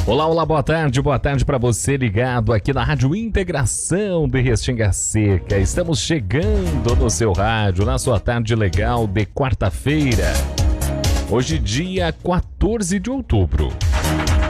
Olá, olá, boa tarde para você ligado aqui na Rádio Integração de Restinga Seca. Estamos chegando no seu rádio, na sua tarde legal de quarta-feira. Hoje, dia 14 de outubro.